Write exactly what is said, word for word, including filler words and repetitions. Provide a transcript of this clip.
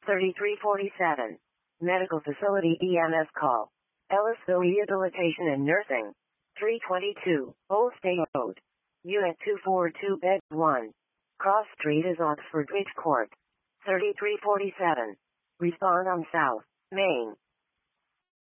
thirty-three forty-seven. Medical Facility E M S call. Ellisville Rehabilitation and Nursing. three twenty-two, Old State Road. Unit two forty-two, Bed one. Cross Street is Oxford Ridge Court. thirty-three forty-seven. Respond on South Main.